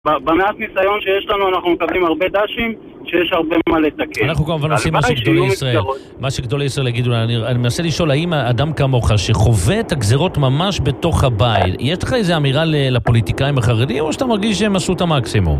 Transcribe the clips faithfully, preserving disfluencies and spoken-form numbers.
במעט ניסיון שיש לנו אנחנו מקבלים הרבה דשים שיש הרבה מה לתקן. אנחנו כמובן עושים מה שגדולי ישראל, מה שגדולי ישראל יגידו, אני, אני מנסה לשאול, האם אדם כמוך שחווה את הגזרות ממש בתוך הבית, יש לך איזו אמירה לפוליטיקאים החרדים, או שאתה מרגיש שהם עשו את המקסימום?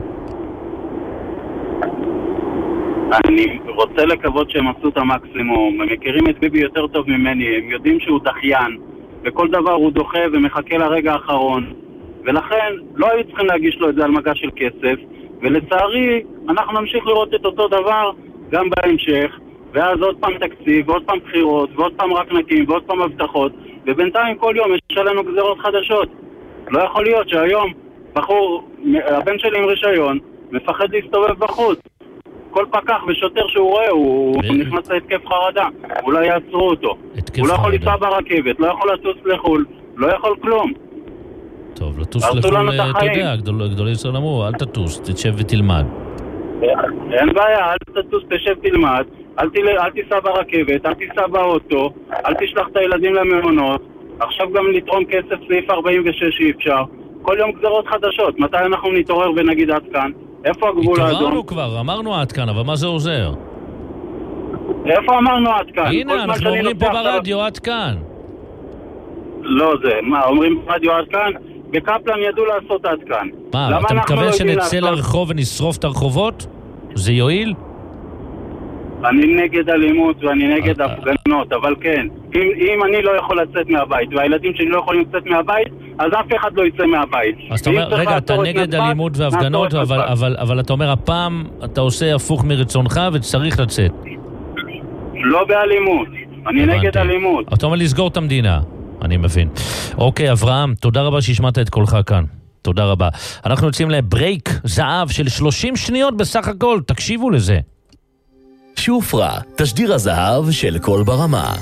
אני רוצה לקוות שהם עשו את המקסימום, הם מכירים את ביבי יותר טוב ממני, הם יודעים שהוא דחיין, וכל דבר הוא דוחה ומחכה לרגע האחרון, ולכן לא היו צריכים להגיש לו את זה על מגע של כסף, ולצערי אנחנו נמשיך לראות את אותו דבר גם בהמשך, ואז עוד פעם תקציב, ועוד פעם בחירות, ועוד פעם רק נקים, ועוד פעם הבטחות, ובינתיים כל יום יש עלינו גזרות חדשות. לא יכול להיות שהיום בחור, הבן שלי עם רישיון, מפחד להסתובב בחוץ. כל פקח ושוטר שהוא רואה, הוא ו... נכנס להתקף חרדה, אולי יעצרו אותו. הוא לא יכול לנסוע ברכבת, לא יכול לטוס לחול, לא יכול כלום. טוב, לטוס לחול, אתה יודע, גדולי ישראל אמרו, אל תטוס, תשב ותלמד. אין בעיה, אל תטוס, תשב תלמד, אל תיסע ברכבת, אל תיסע באוטו, אל תשלח את הילדים למעונות, עכשיו גם לתרום כסף סעיף ארבעים ושש אי אפשר. כל יום גזרות חדשות, מתי אנחנו נתעורר ונגיד עד כאן? איפה הגבול האדום? התעוררנו כבר, אמרנו עד כאן, אבל מה זה עוזר? איפה אמרנו עד כאן? הנה, אנחנו אומרים פה ברדיו עד כאן. לא זה, מה, אומרים ברדיו עד כאן? בקפלן ידעו לעשות עד כאן. מה, אתה מקווה שנצא לרחוב ונשרוף את הרחובות? זה יועיל? אני נגד אלימות ואני נגד הפגנות, אבל כן, אם, אם אני לא יכול לצאת מהבית והילדים שלי לא יכולים לצאת מהבית, אז אף אחד לא יצא מהבית. אז אתה אומר, רגע, אתה נגד אלימות והפגנות, אבל, אבל, אבל אתה אומר, הפעם אתה עושה הפוך מרצונך וצריך לצאת. לא באלימות, אני נגד אלימות. אתה אומר לסגור את המדינה, אני מבין. אוקיי, אברהם, תודה רבה שהשמעת את קולך כאן. תודה רבה. אנחנו יוצאים לברייק זהב של שלושים שניות בסך הכל, תקשיבו לזה. שופרה, תשדיר הזהב של כל ברמה.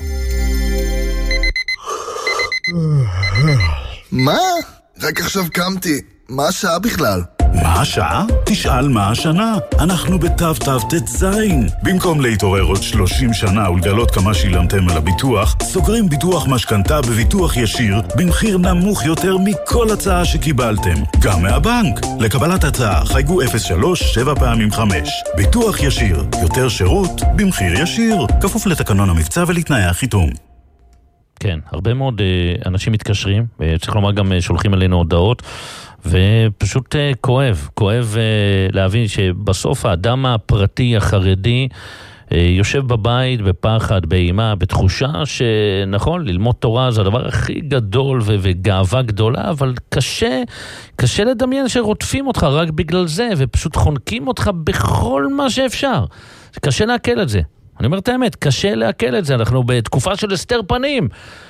מה? רק עכשיו קמתי. מה השעה בכלל? מה השעה? תשאל מה השנה. אנחנו בתו תו תת זין. במקום להתעורר עוד שלושים שנה ולגלות כמה שילמתם על הביטוח, סוגרים ביטוח משכנתה בביטוח ישיר במחיר נמוך יותר מכל הצעה שקיבלתם. גם מהבנק. לקבלת הצעה חייגו אפס שלוש שבע פעמים חמש. ביטוח ישיר. יותר שירות במחיר ישיר. כפוף לתקנון המבצע ולתנאי החיתום. כן, הרבה מאוד uh, אנשים מתקשרים, וצריך לומר גם uh, שולחים עלינו הודעות, ופשוט uh, כואב, כואב uh, להבין שבסוף האדם הפרטי החרדי uh, יושב בבית בפחד, באימה, בתחושה שנכון, ללמוד תורה זה הדבר הכי גדול ו- וגאווה גדולה, אבל קשה, קשה לדמיין שרודפים אותך רק בגלל זה, ופשוט חונקים אותך בכל מה שאפשר. זה קשה להקל את זה. אני אומר את האמת, קשה להקל את זה, אנחנו בתקופה של הסתר פנים,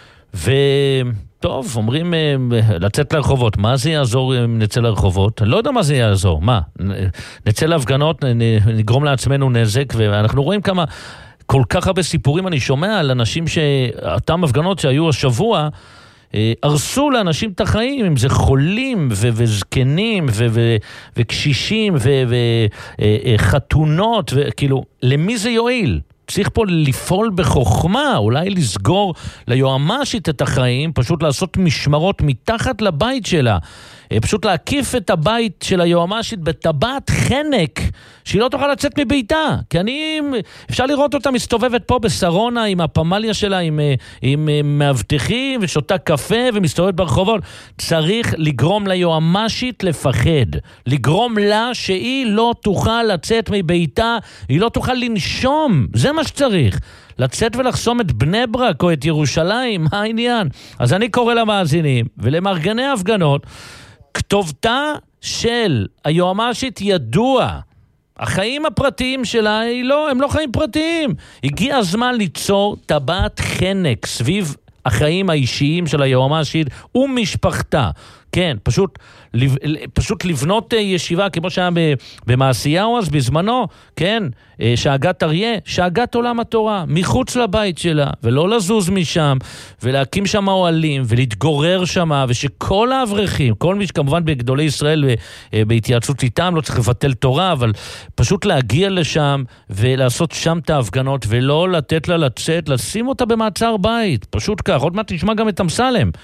וטוב, אומרים לצאת לרחובות, מה זה יעזור אם נצא לרחובות? אני לא יודע מה זה יעזור, מה? נצא להפגנות, נגרום לעצמנו נזק, ואנחנו רואים כמה, כל כך הרבה סיפורים אני שומע על אנשים שאותם הפגנות שהיו השבוע, הרסו לאנשים את החיים, אם זה חולים ו- וזקנים ו- ו- וקשישים ו- וחתונות, וכאילו, למי זה יועיל? צריך פה לפעול בחוכמה, אולי לסגור ליועמ"שית את החיים, פשוט לעשות משמרות מתחת לבית שלה, פשוט להקיף את הבית של היועמ"שית בטבעת חנק, שהיא לא תוכל לצאת מביתה, כי אני, אפשר לראות אותה מסתובבת פה בסרונה עם הפמליה שלה, עם, עם מאבטחים ושותה קפה ומסתובבת ברחובות. צריך לגרום ליועמ"שית לפחד, לגרום לה שהיא לא תוכל לצאת מביתה, היא לא תוכל לנשום, זה מה שצריך. לצאת ולחסום את בני ברק או את ירושלים, מה העניין? אז אני קורא למאזינים ולמארגני ההפגנות, כתובתה של היועמ"שית ידוע, החיים הפרטיים שלה היא לא, הם לא חיים פרטיים. הגיע הזמן ליצור טבעת חנק סביב החיים האישיים של היועמ"שית ומשפחתה. כן, פשוט, פשוט לבנות ישיבה כמו שהיה במעשיהו אז בזמנו, כן, שאגת אריה, שאגת עולם התורה, מחוץ לבית שלה, ולא לזוז משם, ולהקים שם אוהלים, ולהתגורר שם, ושכל האברכים, כל מי שכמובן בגדולי ישראל, בהתייעצות איתם, לא צריך לבטל תורה, אבל פשוט להגיע לשם, ולעשות שם את ההפגנות, ולא לתת לה לצאת, לשים אותה במעצר בית, פשוט כך. עוד מעט נשמע גם את אמסלם.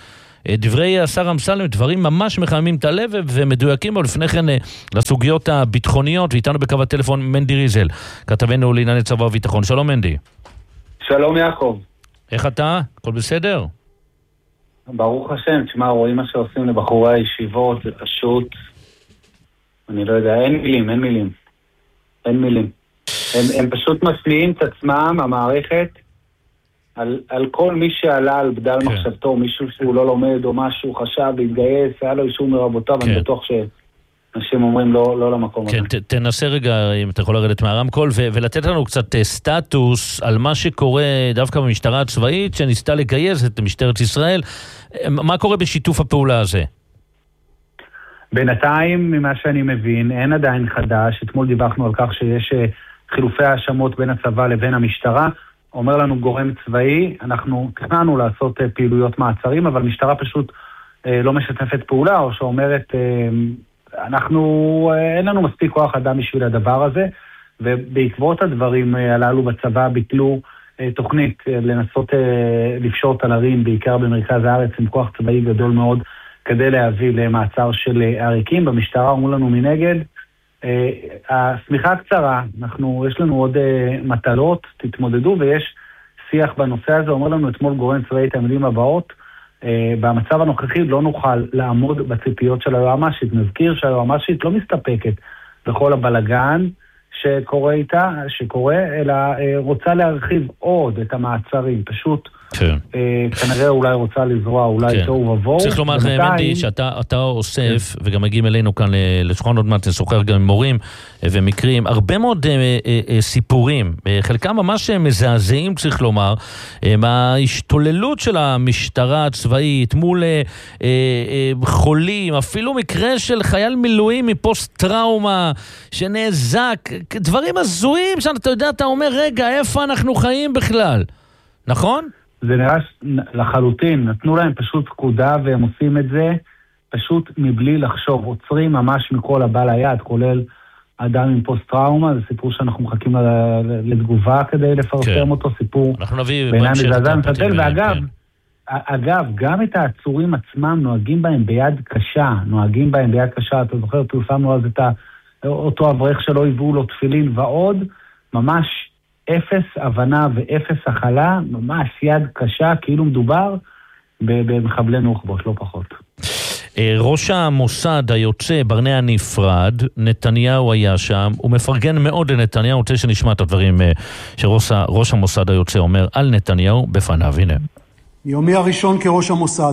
דברי השר אמסלם, דברים ממש מחממים את הלב ומדויקים, אבל לפני כן לסוגיות הביטחוניות, ואיתנו בקו הטלפון מנדי ריזל, כתבנו לענייני צבא וביטחון. שלום מנדי. שלום יעקב. איך אתה? הכל בסדר? ברוך השם, תשמע, רואים מה שעושים לבחורי הישיבות, זה פשוט, אני לא יודע, אין מילים, אין מילים. אין מילים. הם, הם פשוט משמיעים את עצמם, המערכת, על, על כל מי שעלה על בדל כן. מחשבתו, מישהו שהוא לא לומד או משהו, חשב, להתגייס, היה לו אישור מרבותיו, כן. אני בטוח שאנשים אומרים לא, לא למקום כן, הזה. ת, תנסה רגע, אם אתה יכול לרדת מהרמקול, ו- ולתת לנו קצת סטטוס על מה שקורה דווקא במשטרה הצבאית, שניסתה לגייס את משטרת ישראל. מה קורה בשיתוף הפעולה הזה? בינתיים, ממה שאני מבין, אין עדיין חדש. אתמול דיווחנו על כך שיש חילופי האשמות בין הצבא לבין המשטרה. אומר לנו גורם צבאי, אנחנו תכננו לעשות פעילויות מעצרים, אבל המשטרה פשוט לא משתפת פעולה, או שאומרת, אנחנו, אין לנו מספיק כוח אדם בשביל הדבר הזה, ובעקבות הדברים הללו בצבא ביטלו תוכנית לנסות לפשוט על ערים, בעיקר במרכז הארץ, עם כוח צבאי גדול מאוד, כדי להביא למעצר של עריקים. במשטרה אמרו לנו מנגד, הסמיכה הקצרה, אנחנו, יש לנו עוד מטלות, תתמודדו, ויש שיח בנושא הזה. אומר לנו אתמול גורם צבאי את המילים הבאות, במצב הנוכחי לא נוכל לעמוד בציפיות של היועמ"שית. נזכיר שהיועמ"שית לא מסתפקת בכל הבלגן שקורה איתה, שקורה, אלא רוצה להרחיב עוד את המעצרים, פשוט כן. כנראה אולי רוצה לזרוע, אולי כן. תוהו ובוהו. צריך לומר לך, מנדי, שאתה אוסף, וגם מגיעים אלינו כאן לשולחן עוד מעט, נשוחח גם עם מורים ומקרים, הרבה מאוד סיפורים, חלקם ממש מזעזעים, צריך לומר, מההשתוללות של המשטרה הצבאית מול חולים, אפילו מקרה של חייל מילואים מפוסט טראומה שנאזק, דברים הזויים שאתה יודע, אתה אומר, רגע, איפה אנחנו חיים בכלל? נכון? זה נראה לחלוטין, נתנו להם פשוט פקודה והם עושים את זה פשוט מבלי לחשוב, עוצרים ממש מכל הבא ליד, כולל אדם עם פוסט-טראומה, זה סיפור שאנחנו מחכים לתגובה כדי לפרסם כן. אותו, סיפור בעיניים מזעזע מפתל, ואגב, כן. אגב, גם את העצורים עצמם נוהגים בהם ביד קשה, נוהגים בהם ביד קשה, אתה זוכר, פרסמנו אז את אותו אברך שלא היוו לו תפילין ועוד, ממש אפס הבנה ואפס הכלה, ממש יד קשה, כאילו מדובר במחבלי נוח'בות, לא פחות. ראש המוסד היוצא ברנע נפרד, נתניהו היה שם, הוא מפרגן מאוד לנתניהו, רוצה שנשמע את הדברים שראש המוסד היוצא אומר על נתניהו בפניו. הנה. מיומי הראשון כראש המוסד,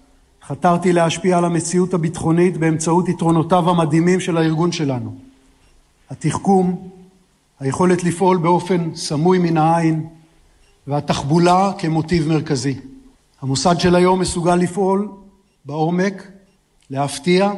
חתרתי להשפיע על המציאות הביטחונית באמצעות יתרונותיו המדהימים של הארגון שלנו. התחכום, היכולת לפעול באופן סמוי מן העין, והתחבולה כמוטיב מרכזי. המוסד של היום מסוגל לפעול בעומק, להפתיע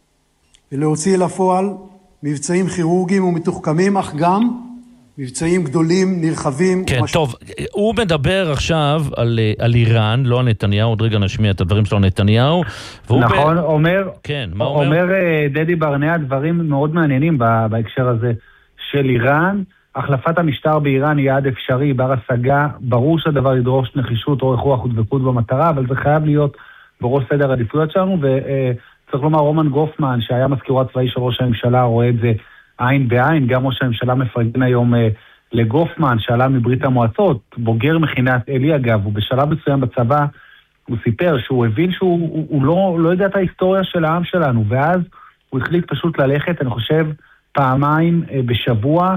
ולהוציא לפועל מבצעים כירורגיים ומתוחכמים, אך גם מבצעים גדולים, נרחבים. כן, ומש... טוב, הוא מדבר עכשיו על, על איראן, לא נתניהו, עוד רגע נשמיע את הדברים שלו נתניהו. נכון, ב... אומר, כן, מה אומר? אומר דדי ברנע דברים מאוד מעניינים בהקשר הזה של איראן. החלפת המשטר באיראן היא יעד אפשרי, בר השגה, ברור שהדבר ידרוש נחישות, אורך רוח ודבקות במטרה, אבל זה חייב להיות בראש סדר העדיפויות שלנו, וצריך לומר רומן גופמן, שהיה מזכירו הצבאי של ראש הממשלה, רואה את זה עין בעין, גם ראש הממשלה מפרגן היום לגופמן, שעלה מברית המועצות, בוגר מכינת אלי אגב, ובשלב מסוים בצבא, הוא סיפר שהוא הבין שהוא הוא, הוא לא, לא יודע את ההיסטוריה של העם שלנו, ואז הוא החליט פשוט ללכת, אני חושב, פעמיים בשבוע,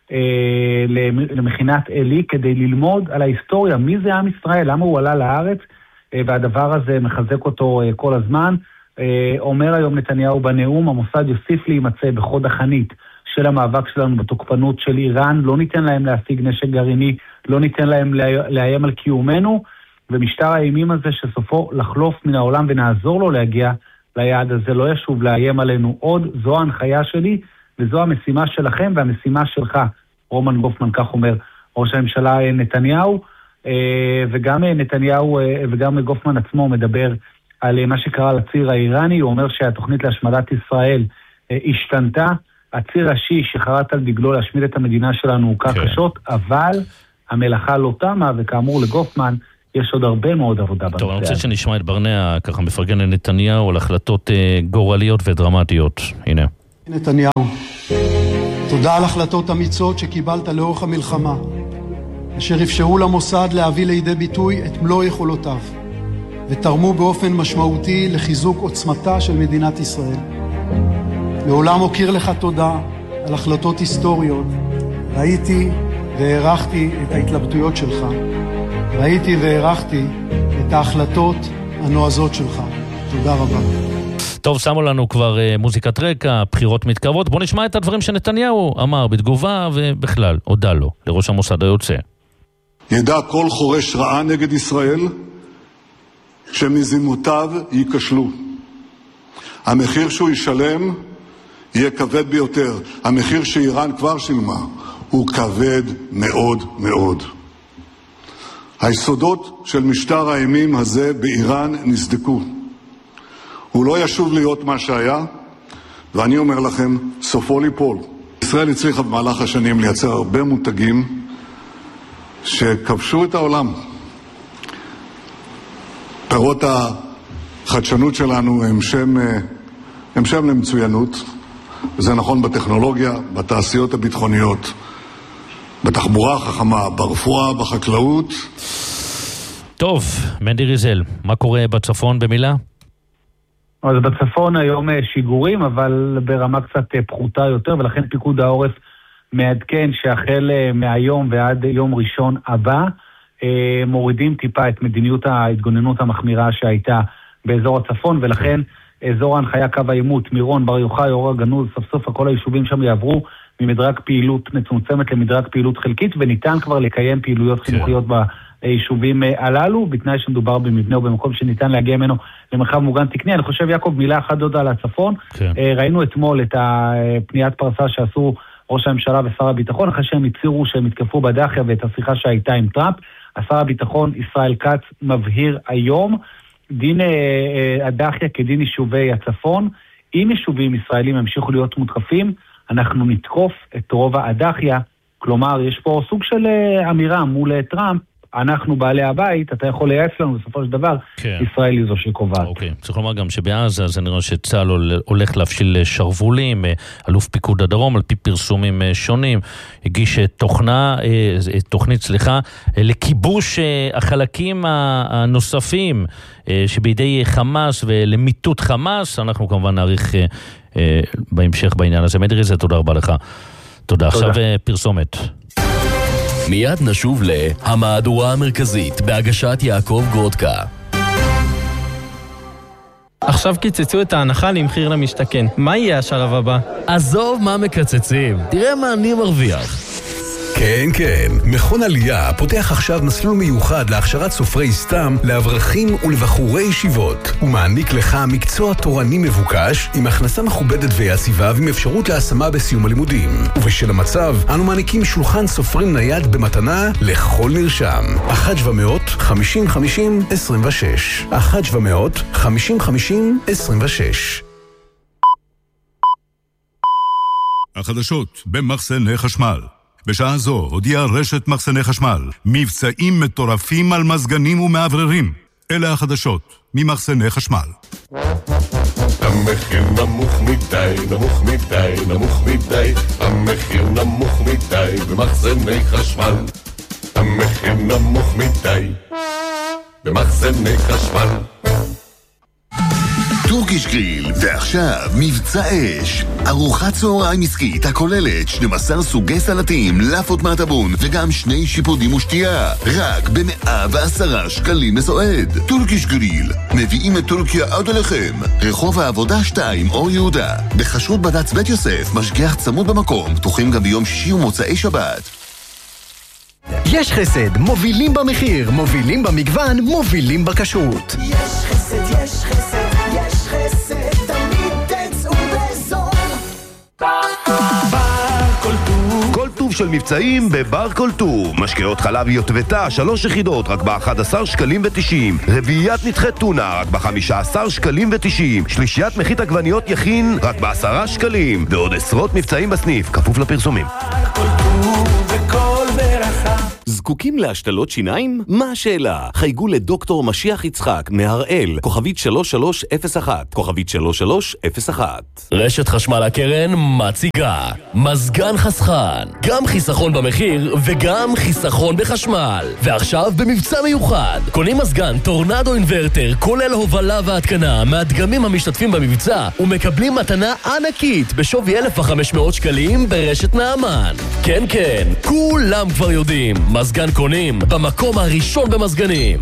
למכינת אלי, כדי ללמוד על ההיסטוריה, מי זה עם ישראל, למה הוא עלה לארץ, והדבר הזה מחזק אותו כל הזמן. אומר היום נתניהו בנאום, המוסד יוסיף להימצא בחוד החנית של המאבק שלנו בתוקפנות של איראן, לא ניתן להם להשיג נשק גרעיני, לא ניתן להם לאיים על קיומנו, ומשטר האימים הזה שסופו לחלוף מן העולם ונעזור לו להגיע ליעד הזה, לא ישוב לאיים עלינו עוד. זו ההנחיה שלי, וזו המשימה שלכם והמשימה שלך. רומן גופמן, כך אומר ראש הממשלה נתניהו, וגם נתניהו וגם גופמן עצמו מדבר על מה שקרה לציר האיראני. הוא אומר שהתוכנית להשמדת ישראל השתנתה, הציר השיעי שחרט על דגלו להשמיד את המדינה שלנו הוא כך קשות, אבל המלאכה לא תמה, וכאמור לגופמן יש עוד הרבה מאוד עבודה בנושא. טוב, אני רוצה שנשמע את ברנע, ככה מפרגן לנתניהו, על החלטות גורליות ודרמטיות. הנה. נתניהו, תודה על החלטות אמיצות שקיבלת לאורך המלחמה, אשר אפשרו למוסד להביא לידי ביטוי את מלוא יכולותיו, ותרמו באופן משמעותי לחיזוק עוצמתה של מדינת ישראל. לעולם אוקיר לך תודה על החלטות היסטוריות. ראיתי והערכתי את ההתלבטויות שלך. ראיתי והערכתי את ההחלטות הנועזות שלך. תודה רבה. טוב, שמו לנו כבר uh, מוזיקת רקע, בחירות מתקרבות. בוא נשמע את הדברים שנתניהו אמר בתגובה ובכלל, הודע לו, לראש המוסד היוצא. ידע כל חורש רעה נגד ישראל שמזימותיו ייכשלו. המחיר שהוא ישלם יהיה כבד ביותר. המחיר שאיראן כבר שילמה הוא כבד מאוד מאוד. היסודות של משטר האימים הזה באיראן נסדקו. הוא לא ישוב להיות מה שהיה, ואני אומר לכם, סופו ליפול. ישראל הצליחה במהלך השנים לייצר הרבה מותגים שכבשו את העולם. פירות החדשנות שלנו הם שם, הם שם למצוינות, וזה נכון בטכנולוגיה, בתעשיות הביטחוניות, בתחבורה החכמה, ברפואה, בחקלאות. טוב, מנדי ריזל, מה קורה בצפון במילה? אז בצפון היום שיגורים, אבל ברמה קצת פחותה יותר, ולכן פיקוד העורף מעדכן שהחל מהיום ועד יום ראשון הבא, מורידים טיפה את מדיניות ההתגוננות המחמירה שהייתה באזור הצפון, ולכן אזור ההנחיה קו העימות, מירון, בר יוחאי, אור הגנוז, סוף סוף כל היישובים שם יעברו ממדרג פעילות מצומצמת למדרג פעילות חלקית, וניתן כבר לקיים פעילויות חינוכיות ביישובים הללו, בתנאי שמדובר במבנה או במקום שניתן להגיע ממנו למרחב מוגן תקני. אני חושב, יעקב, מילה אחת עוד על הצפון. כן. ראינו אתמול את הפניית פרסה שעשו ראש הממשלה ושר הביטחון, אחרי שהם הצהירו שהם התקפו בדחיה ואת השיחה שהייתה עם טראמפ. השר הביטחון ישראל כץ מבהיר היום, דין הדחיה כדין יישובי הצפון. אם יישובים ישראלים המשיכו להיות מותקפים, אנחנו נתקוף את רוב הדחיה. כלומר, יש פה סוג של אמירה מול טראמפ, אנחנו בעלי הבית, אתה יכול לייעץ לנו בסופו של דבר, כן. ישראל היא זו שקובעת. אוקיי, צריך לומר גם שבעזה זה נראה שצה"ל הולך להפשיל שרבולים, אלוף פיקוד הדרום, על פי פרסומים שונים, הגיש תוכנה, תוכנית, סליחה, לכיבוש החלקים הנוספים שבידי חמאס ולמיטוט חמאס, אנחנו כמובן נעריך בהמשך בעניין הזה. מנדי ריזל, תודה רבה לך. תודה. תודה. עכשיו פרסומת. מיד נשוב להמהדורה המרכזית בהגשת יעקב גרודקה. עכשיו קיצצו את ההנחה למחיר למשתכן. מה יהיה השלב הבא? עזוב מה מקצצים, תראה מה אני מרוויח. כן, כן. מכון עלייה פותח עכשיו מסלול מיוחד להכשרת סופרי סתם לאברכים ולבחורי ישיבות. הוא מעניק לך מקצוע תורני מבוקש עם הכנסה מכובדת ויציבה ועם אפשרות להשמה בסיום הלימודים. ובשל המצב, אנו מעניקים שולחן סופרים נייד במתנה לכל נרשם. אחת שבע מאות חמישים חמישים עשרים ושש. אחת שבע מאות חמישים חמישים עשרים ושש. החדשות במחסני חשמל. בשעה זו הודיעה רשת מחסני חשמל מבצעים מטורפים על מזגנים ומעבררים. אלה החדשות ממחסני חשמל. המחיר נמוך מדי, נמוך מדי, נמוך מדי. המחיר נמוך מדי במחסני חשמל. המחיר נמוך מדי במחסני חשמל. טורקיש גריל, ועכשיו מבצע אש. ארוחת צהריים עסקית הכוללת שנים עשר סוגי סלטים, לאפות מהטבון וגם שני שיפודים ושתייה, רק ב-מאה ועשרה שקלים מסועד. טורקיש גריל, מביאים את טורקיה עד אליכם. רחוב העבודה שתיים, אור יהודה, בחשרות בד"ץ בית יוסף, משגיח צמוד במקום, פתוחים גם ביום שישי ומוצאי שבת. יש חסד, מובילים במחיר, מובילים במגוון, מובילים בכשרות. יש חסד, יש חסד, יש חסד, תמיד תצאו בזול. בר כל טוב, כל טוב של מבצעים בבר כל טוב. משקאות חלב יוטבתה, שלוש יחידות רק ב-אחד עשר שקלים ותשעים. רביעיית נתחי טונה רק ב-חמישה עשר שקלים ותשעים. שלישיית מחית עגבניות יכין רק ב-עשרה שקלים. ועוד עשרות מבצעים בסניף, כפוף לפרסומים. בר כל טוב וכל ברכה. זקוקים להשתלות שיניים? מה השאלה? חייגו לדוקטור משיח יצחק מהראל, כוכבית שלוש שלוש אפס אחת, כוכבית שלוש שלוש אפס אחת. רשת חשמל הקרן מציגה מזגן חסכן, גם חיסכון במחיר וגם חיסכון בחשמל. ועכשיו במבצע מיוחד, קונים מזגן טורנדו אינברטר כולל הובלה והתקנה מהדגמים המשתתפים במבצע ומקבלים מתנה ענקית בשווי אלף וחמש מאות שקלים ברשת נעמן. כן כן, כולם כבר יודעים, מזגן קונים במקום הראשון במזגנים.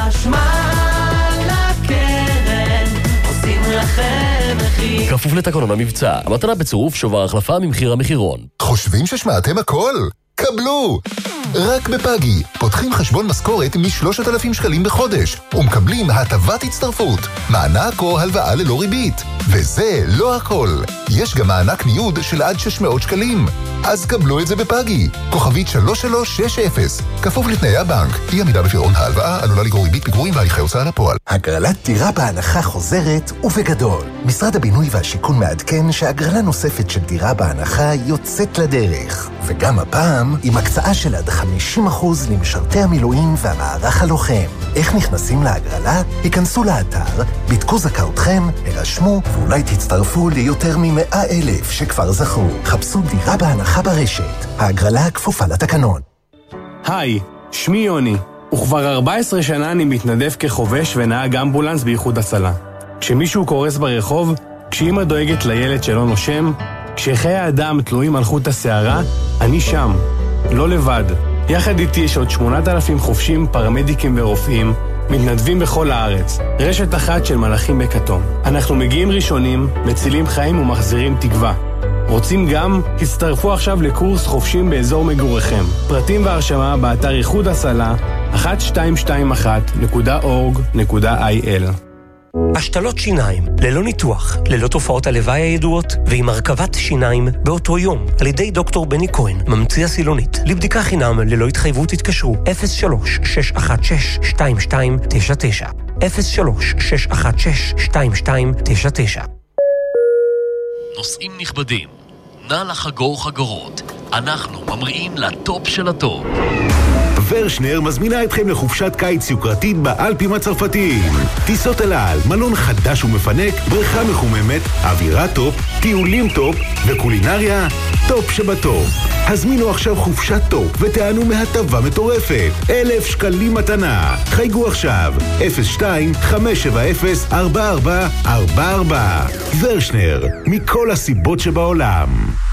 חשמל הקרן, עושים לכם מחיר. כפוף לתקנון המבצע, המתנה בצירוף שובר החלפה ממחיר המחירון. חושבים ששמעתם הכל? קבלו! רק בפאגי, פותחים חשבון משכורת מ-שלושת אלפים שקלים בחודש ומקבלים הטבת הצטרפות, מענק או הלוואה ללא ריבית. וזה לא הכל, יש גם מענק ניוד של עד שש מאות שקלים. אז קבלו את זה בפאגי, כוכבית שלוש שלוש שש אפס, כפוף לתנאי הבנק. אי עמידה בפירעון ההלוואה עלולה לגרור ריבית פיגורים והליכי הוצאה לפועל. הגרלת דירה בהנחה חוזרת ובגדול. משרד הבינוי והשיכון מעדכן שהגרלה נוספת של דירה בהנחה יוצאת לדרך, וגם הפעם עם הקצאה של עד חמישים אחוז למשרתי המילואים והמערך הלוחם. איך נכנסים להגרלה? היכנסו לאתר, בדקו זכאותכם, הרשמו ואולי תצטרפו ליותר מ-מאה אלף שכבר זכו. חפשו דירה בהנחה ברשת. ההגרלה כפופה לתקנון. היי, שמי יוני, וכבר ארבע עשרה שנה אני מתנדב כחובש ונהג אמבולנס באיחוד הצלה. כשמישהו קורס ברחוב, כשאמא דואגת לילד שלא נושם, כשחיי האדם תלויים על חוט השערה, אני שם, לא לבד. יחד איתי יש עוד שמונת אלפים חובשים, פרמדיקים ורופאים, מתנדבים בכל הארץ. רשת אחת של מלאכים בכתום. אנחנו מגיעים ראשונים, מצילים חיים ומחזירים תקווה. רוצים גם? הצטרפו עכשיו לקורס חובשים באזור מגוריכם. פרטים והרשמה באתר איחוד הצלה אחת שתיים שתיים אחת נקודה אורג נקודה איי אל. השתלות שיניים, ללא ניתוח, ללא תופעות הלוואי הידועות, ועם הרכבת שיניים באותו יום, על ידי דוקטור בני כהן, ממציא הסילונית. לבדיקה חינם, ללא התחייבות התקשרו, אפס שלוש שש אחת שש שתיים שתיים תשע תשע, אפס שלוש שש אחת שש שתיים שתיים תשע תשע. נוסעים נכבדים, נא לחגור חגורות, אנחנו ממריאים לטופ של הטופ. ורשנר מזמינה אתכם לחופשת קיץ יוקרתית באלפים הצרפתיים. טיסות אל על, מלון חדש ומפנק, בריכה מחוממת, אווירה טופ, טיולים טופ וקולינריה טופ שבטופ. הזמינו עכשיו חופשת טופ ותענו מהטבה מטורפת. אלף שקלים מתנה. חייגו עכשיו, אפס שתיים חמש שבע אפס ארבע ארבע ארבע ארבע. ורשנר, מכל הסיבות שבעולם.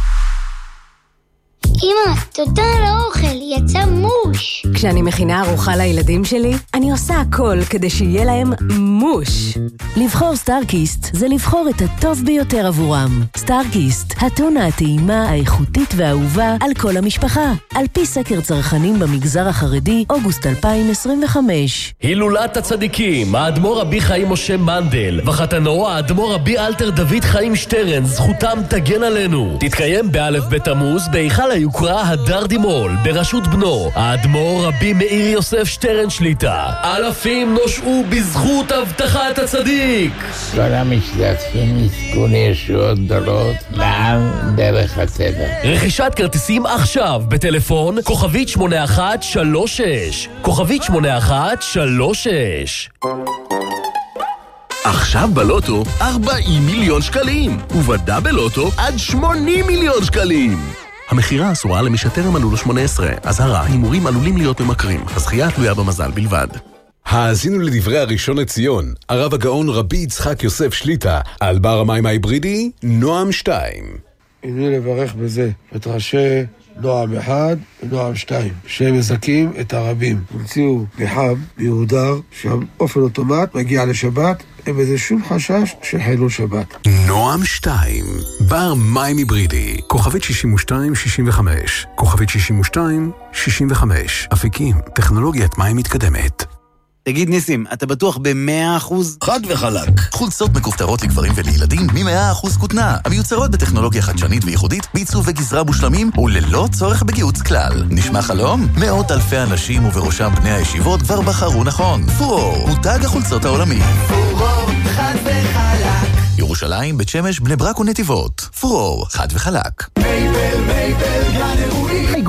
אמא, תודה על האוכל, יצא מוש. כשאני מכינה ארוחה לילדים שלי, אני עושה הכל כדי שיהיה להם מוש. לבחור סטארקיסט זה לבחור את הטוב ביותר עבורם. סטארקיסט, הטונה הטעימה, האיכותית והאהובה על כל המשפחה. על פי סקר צרכנים במגזר החרדי, אוגוסט אלפיים עשרים וחמש. הילולת הצדיקים, האדמו"ר רבי חיים משה מנדל, וחתנו האדמו"ר רבי אלתר דוד חיים שטרן, זכותם תגן עלינו. תתקיים באלף בתמוז, בהיכל היוקרה הדר דימול, בראשות בנו, האדמו"ר רבי מאיר יוסף שטרן שליטה. אלפים נושעו בזכות הבטחת הצדיק. כל המשתתפים יזכו לישועות גדולות לעם דרך הטבע. רכישת כרטיסים עכשיו בטלפון כוכבית שמונה אחת שלוש שש, כוכבית שמונה אחת שלוש שש. עכשיו בלוטו ארבעים מיליון שקלים, ובדאבל לוטו עד שמונים מיליון שקלים. המחירה אסורה למי שטרם מלאו לו שמונה עשרה. אזהרה, הימורים עלולים להיות ממכרים. הזכייה תלויה במזל בלבד. האזינו לדברי הראשון לציון, הרב הגאון רבי יצחק יוסף שליטה, על בר המים ההיברידי, נועם שתיים. הנה לברך בזה את ראשי נועם אחד ונועם שתיים, שהם מזכים את הרבים. המציאו פחם מיהודר, שהאופן אוטומט מגיע לשבת, אין בזה שום חשש שחילול שבת. נועם שתיים, בר מים היברידי, כוכבית שישים ושתיים שישים וחמש, כוכבית שישים ושתיים שישים וחמש, אפיקים, טכנולוגיית מים מתקדמת. תגיד ניסים, אתה בטוח ב-מאה אחוז? חד וחלק. חולצות מכופתרות לגברים ולילדים מ-מאה אחוז כותנה, המיוצרות בטכנולוגיה חדשנית וייחודית, בעיצוב וגזרה מושלמים וללא צורך בגיהוץ כלל. נשמע חלום? מאות אלפי אנשים ובראשם בני הישיבות כבר בחרו נכון. פורור, מותג החולצות העולמי. פורור, חד וחלק. ירושלים, בית שמש, בני ברק ונתיבות. פורור, חד וחלק. מייבל, מייבל, גן אירועים.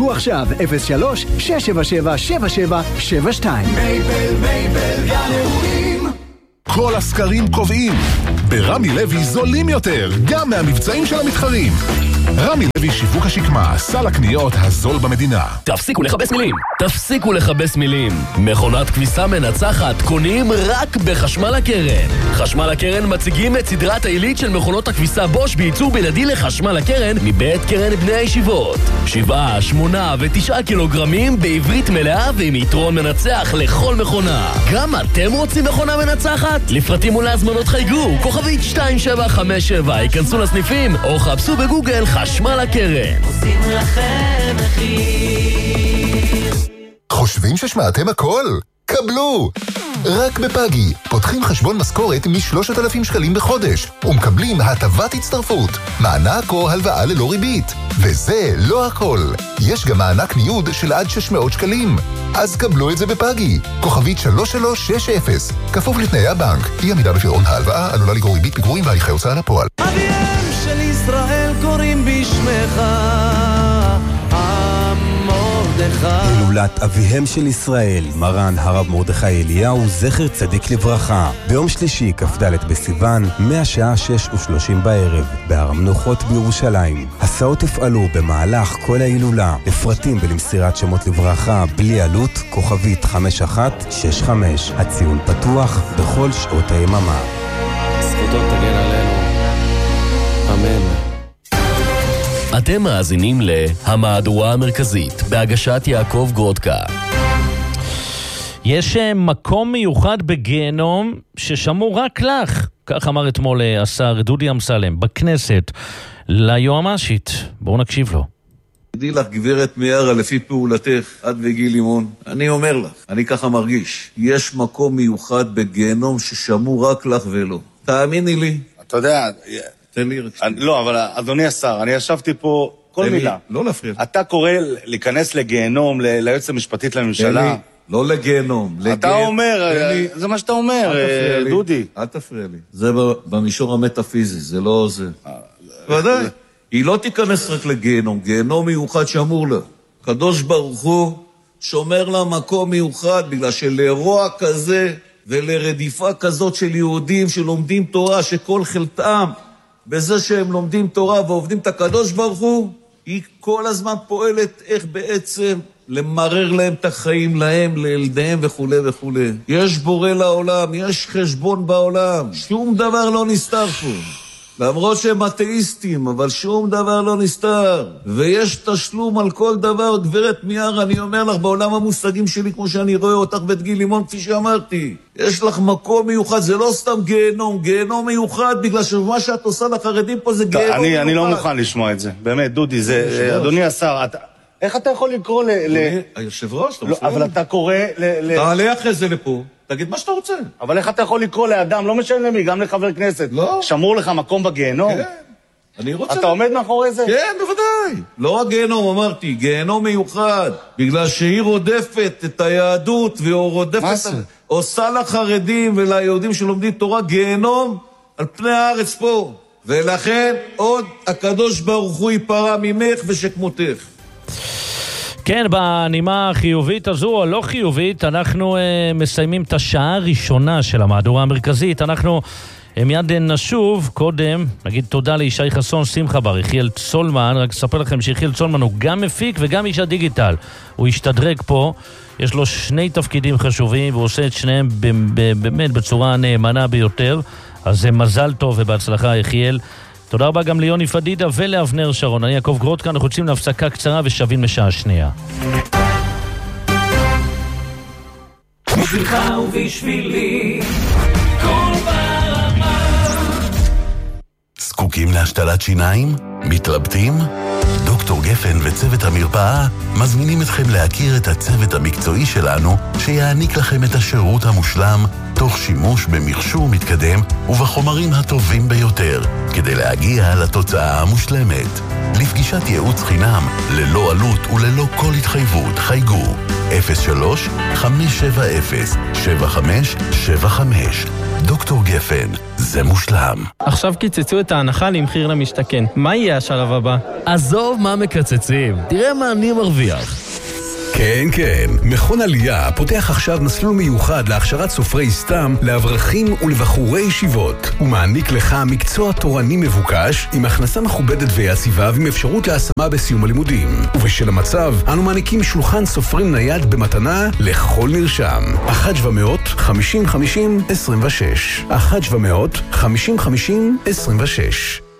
חייגו עכשיו אפס שלוש שש שבע שבע שבע שבע שבע שתיים. מייבל מייבל גן אירועים. כל הסקרים קובעים, ברמי לוי זולים יותר, גם מהמבצעים של המתחרים. רמי לוי שיווק השקמה, סל הקניות הזול במדינה. תפסיקו לחבש מילים, תפסיקו לחבש מילים. מכונת כביסה מנצחת קונים רק בחשמל הקרן. חשמל הקרן מציגים את סדרת העילית של מכונות הכביסה בוש בייצור בלעדי לחשמל הקרן מבית קרן בני הישיבות. שבעה, שמונה ותשעה קילוגרמים בעברית מלאה ועם יתרון מנצח לכל מכונה. גם אתם רוצים מכונה מנצחת? לפרטים ולהזמנות חייגו, כוכבית שתיים שבע חמש שבע, ייכנסו לסניפים או חפשו בגוגל חשמל הקרן. עושים לכם מחיר. חושבים ששמעתם הכל? קבלו! רק בפאגי, פותחים חשבון משכורת מ-שלושת אלפים שקלים בחודש, ומקבלים הטבת הצטרפות, מענק או הלוואה ללא ריבית. וזה לא הכל. יש גם מענק ניוד של עד שש מאות שקלים. אז קבלו את זה בפאגי. כוכבית שלוש שלוש שש אפס. כפוף לתנאי הבנק. אי עמידה בפירעון ההלוואה עלולה לגרור ריבית פיגורים והליכי הוצאה לפועל. אביהם של ישראל קוראים בשמך הילולת אביהם של ישראל, מרן הרב מרדכי אליהו, זכר צדיק לברכה, ביום שלישי כ"ד בסיוון, מהשעה שש ושלושים בערב, בהר המנוחות בירושלים. הסעות יפעלו במהלך כל ההילולה. לפרטים ולמסירת שמות לברכה בלי עלות, כוכבית חמש אחת שש חמש. הציון פתוח בכל שעות היממה. זכותו תגן עלינו. אמן. אתם מאזינים להמהדורה המרכזית בהגשת יעקב גרודקה. יש מקום מיוחד בגיהנום ששמור רק לך, כך אמר אתמול השר דודי אמסלם בכנסת ליועמ"שית. בואו נקשיב לו. תדעי לך גברת מיארה, לפי פעולתך עד וגיל לימון, אני אומר לך, אני ככה מרגיש, יש מקום מיוחד בגיהנום ששמור רק לך ולא. תאמיני לי. אתה יודע, תן לי רק שתי. לא, אבל אדוני השר, אני ישבתי פה כל מילה. לא להפריע. אתה קורא להיכנס לגיהנום, ליועצת המשפטית לממשלה. לא לגיהנום. אתה אומר, זה מה שאתה אומר, דודי. אל תפריע לי. זה במישור המטאפיזי, זה לא זה. ודאי. היא לא תיכנס רק לגיהנום, גיהנום מיוחד שמור לה. קדוש ברוך הוא שומר לה מקום מיוחד, בגלל שלרוע כזה ולרדיפה כזאת של יהודים שלומדים תורה, שכל חלטם בזה שהם לומדים תורה ועובדים את הקדוש ברוך הוא, היא כל הזמן פועלת איך בעצם למרר להם את החיים, להם, לילדיהם וכו' וכו'. יש בורא לעולם, יש חשבון בעולם, שום דבר לא נסתר פה. למרות שהם אתאיסטים, אבל שום דבר לא נסתר. ויש תשלום על כל דבר. גברת מיארה, אני אומר לך, בעולם המושגים שלי, כמו שאני רואה אותך בית גיל לימון, כפי שאמרתי, יש לך מקום מיוחד, זה לא סתם גיהנום, גיהנום מיוחד, בגלל שמה שאת עושה לחרדים פה זה גיהנום מיוחד. אני לא מוכן לשמוע את זה, באמת, דודי, זה, אדוני השר, איך אתה יכול לקרוא ל... היושב ראש, אתה מפריע? אבל אתה קורא ל... תעלה אחרי זה לפה. תגיד מה שאתה רוצה. אבל איך אתה יכול לקרוא לאדם, לא משנה למי, גם לחבר כנסת, לא. שמור לך מקום בגיהנום? כן, אני רוצה... אתה עומד מאחורי זה? כן, בוודאי. לא רק גיהנום, אמרתי, גיהנום מיוחד, בגלל שהיא רודפת את היהדות, והיא רודפת... מה זה? עושה לחרדים וליהודים שלומדים תורה גיהנום על פני הארץ פה. ולכן עוד הקדוש ברוך הוא ייפרע ממך ושכמותך. כן, בנימה החיובית הזו או לא חיובית, אנחנו uh, מסיימים את השעה הראשונה של המהדורה המרכזית. אנחנו uh, מיד נשוב, קודם נגיד תודה לישי חסון, שמחה בר, יחיאל צולמן. רק אספר לכם שיחיאל צולמן הוא גם מפיק וגם איש הדיגיטל. הוא השתדרג פה, יש לו שני תפקידים חשובים והוא עושה את שניהם באמת בצורה נאמנה ביותר. אז זה מזל טוב ובהצלחה יחיאל. תודה רבה גם ליוני פדידה ולאבנר שרון. אני יעקב גרודקה, אנחנו יוצאים להפסקה קצרה ושווים לשעה שנייה. בשבילך ובשבילי כל ברמה. זקוקים להשתלת שיניים? מתלבטים? דוקטור גפן וצוות המרפאה מזמינים אתכם להכיר את הצוות המקצועי שלנו שיעניק לכם את השירות המושלם תוך שימוש במכשור מתקדם ובחומרים הטובים ביותר כדי להגיע לתוצאה המושלמת. לפגישת ייעוץ חינם ללא עלות וללא כל התחייבות חייגו אפס שלוש חמש שבע אפס שבע חמש שבע חמש. דוקטור גפן, זה מושלם. עכשיו קיצצו את ההנחה למחיר למשתכן. מה יהיה השלב הבא? עזוב מה מקצצים, תראה מה אני מרוויח. כן, כן. מכון עלייה פותח עכשיו מסלול מיוחד להכשרת סופרי סתם לאברכים ולבחורי ישיבות. הוא מעניק לך מקצוע תורני מבוקש עם הכנסה מכובדת ויציבה ועם אפשרות להשמה בסיום הלימודים. ובשל המצב, אנו מעניקים שולחן סופרים נייד במתנה לכל נרשם. אחת שבע מאות חמישים חמישים עשרים ושש אחת שבע מאות חמישים חמישים עשרים ושש